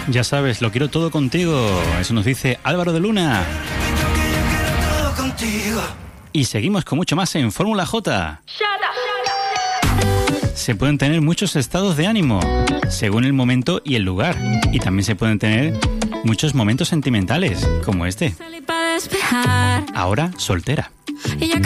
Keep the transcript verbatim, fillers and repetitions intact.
Ya sabes, lo quiero todo contigo. Eso nos dice Álvaro de Luna. Todo contigo. Y seguimos con mucho más en Fórmula J. Se pueden tener muchos estados de ánimo, según el momento y el lugar. Y también se pueden tener muchos momentos sentimentales, como este. Ahora soltera. Y ya